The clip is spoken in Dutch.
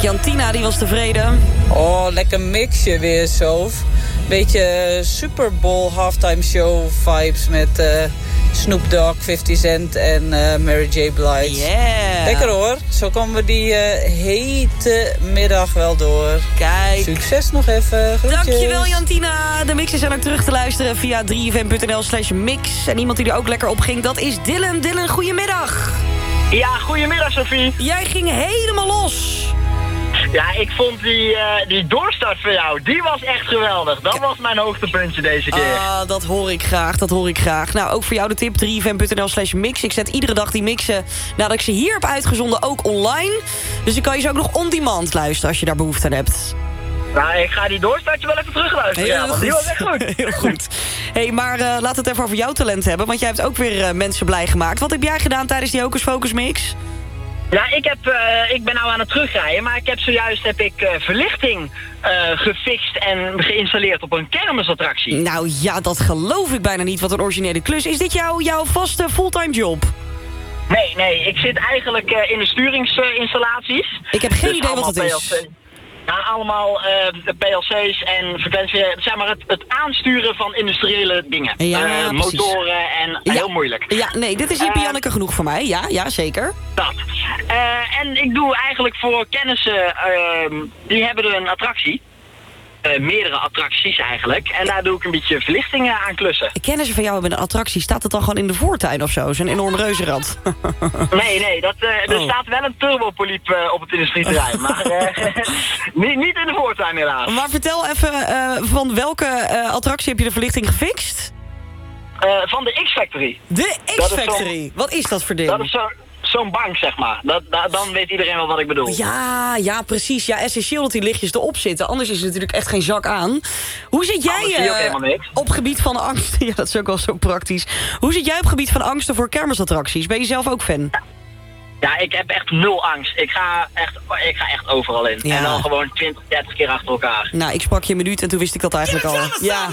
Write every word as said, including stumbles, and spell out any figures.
Jantina, die was tevreden. Oh, lekker mixje weer zo. Beetje Super Bowl halftime show vibes met uh, Snoop Dogg, fifty Cent en uh, Mary J. Blige. Yeah. Lekker hoor. Zo komen we die uh, hete middag wel door. Kijk. Succes nog even. Groetjes. Dankjewel Jantina. De mixen zijn ook terug te luisteren via drie f m punt n l slash mix. En iemand die er ook lekker op ging, dat is Dylan. Dylan, goedemiddag. Ja, goedemiddag Sophie. Jij ging helemaal los. Ja, ik vond die, uh, die doorstart van jou, die was echt geweldig. Dat was mijn hoogtepuntje deze keer. Ah, dat hoor ik graag, dat hoor ik graag. Nou, ook voor jou de tip, drie f m punt n l slash mix. Ik zet iedere dag die mixen, nadat ik ze hier heb uitgezonden, ook online. Dus ik kan je ze ook nog on demand luisteren als je daar behoefte aan hebt. Nou, ik ga die doorstartje wel even terugluisteren. Heel ja, want goed. die was echt goed. Heel goed. Hey, maar uh, laat het even over jouw talent hebben, want jij hebt ook weer uh, mensen blij gemaakt. Wat heb jij gedaan tijdens die Hocus Focus mix? Ja, ik, heb, uh, ik ben nou aan het terugrijden, maar ik heb zojuist heb ik, uh, verlichting uh, gefixt en geïnstalleerd op een kermisattractie. Nou ja, dat geloof ik bijna niet. Wat een originele klus. Is dit jouw, jouw vaste fulltime job? Nee, nee, ik zit eigenlijk uh, in de sturingsinstallaties. Ik heb geen dus idee wat het is. P L C. Ja, allemaal uh, P L C's en frequentie, zeg maar het, het aansturen van industriële dingen. Ja, uh, motoren en ja. heel moeilijk. Ja, nee, dit is Jippie Uh, Janneke genoeg voor mij. Ja, ja, zeker. Dat. Uh, en ik doe eigenlijk voor kennissen, uh, die hebben er een attractie. Uh, meerdere attracties eigenlijk. En daar doe ik een beetje verlichting uh, aan klussen. Kennissen van jou hebben een attractie. Staat het dan gewoon in de voortuin of zo? Zo'n enorm reuzenrad. Nee, nee. Dat, uh, er Oh. staat wel een turbopoliep uh, op het industrieterrein. Maar uh, niet, niet in de voortuin helaas. Maar vertel even, uh, van welke uh, attractie heb je de verlichting gefixt? Uh, van de X-Factory. De Dat is X-Factory. Wat is dat voor ding? Dat is zo, zo'n bank, zeg maar. Dat, da, dan weet iedereen wel wat ik bedoel. Ja, ja, precies. Ja, essentieel dat die lichtjes erop zitten. Anders is er natuurlijk echt geen zak aan. Hoe zit jij Anders zie je ook uh, helemaal niks. op gebied van angst? Ja, dat is ook wel zo praktisch. Hoe zit jij op gebied van angsten voor kermisattracties? Ben je zelf ook fan? Ja, ik heb echt nul angst. Ik ga echt, ik ga echt overal in. Ja. En dan gewoon twintig, dertig keer achter elkaar. Nou, ik sprak je een minuut en toen wist ik dat eigenlijk al. Ja,